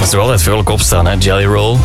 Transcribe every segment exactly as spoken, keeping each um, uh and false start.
is toch altijd vrolijk opstaan, hè? Jelly Roll.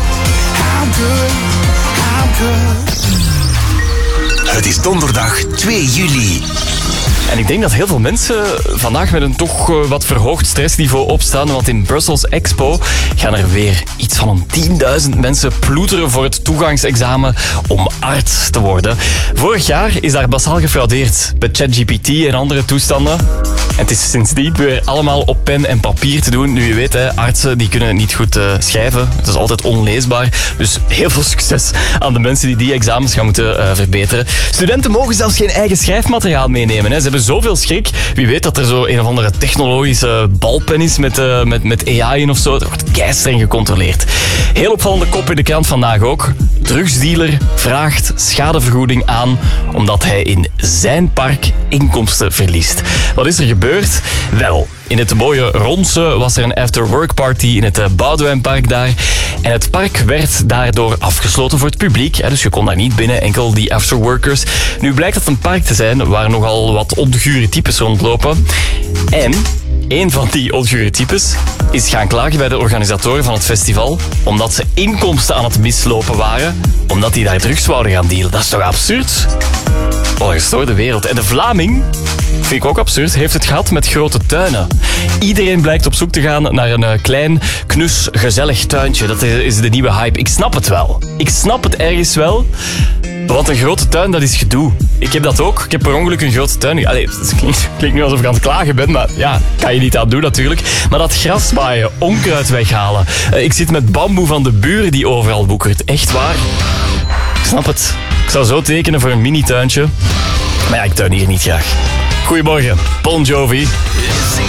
Het is donderdag twee juli. En ik denk dat heel veel mensen vandaag met een toch wat verhoogd stressniveau opstaan, want in Brussels Expo gaan er weer iets van een tienduizend mensen ploeteren voor het toegangsexamen om arts te worden. Vorig jaar is daar massaal gefraudeerd met ChatGPT en andere toestanden. En het is sindsdien weer allemaal op pen en papier te doen. Nu, je weet, hè, artsen die kunnen niet goed uh, schrijven. Het is altijd onleesbaar. Dus heel veel succes aan de mensen die die examens gaan moeten uh, verbeteren. Studenten mogen zelfs geen eigen schrijfmateriaal meenemen. Hè. Ze hebben zoveel schrik. Wie weet dat er zo een of andere technologische balpen is met, uh, met, met A I in of zo. Dat wordt keistreng gecontroleerd. Heel opvallende kop in de krant vandaag ook. Drugsdealer vraagt schadevergoeding aan omdat hij in zijn park inkomsten verliest. Wat is er gebeurd? Wel, in het mooie Ronse was er een after-work party in het Boudewijnpark daar. En het park werd daardoor afgesloten voor het publiek. Dus je kon daar niet binnen, enkel die afterworkers. Nu blijkt het een park te zijn waar nogal wat ongure types rondlopen. En een van die ongure types is gaan klagen bij de organisatoren van het festival omdat ze inkomsten aan het mislopen waren, omdat die daar drugs wouden gaan dealen. Dat is toch absurd? Wat een gestoorde wereld. En de Vlaming, vind ik ook absurd, heeft het gehad met grote tuinen. Iedereen blijkt op zoek te gaan naar een uh, klein, knus, gezellig tuintje. Dat is de nieuwe hype. Ik snap het wel. Ik snap het ergens wel. Want een grote tuin, dat is gedoe. Ik heb dat ook. Ik heb per ongeluk een grote tuin. Allee, het klinkt, klinkt nu alsof ik aan het klagen ben, maar ja, kan je niet aan doen natuurlijk. Maar dat gras maaien, onkruid weghalen. Uh, ik zit met bamboe van de buren die overal woekert. Echt waar. Ik snap het. Ik zou zo tekenen voor een mini-tuintje. Maar ja, ik tuin hier niet graag. Goedemorgen, Bon Jovi.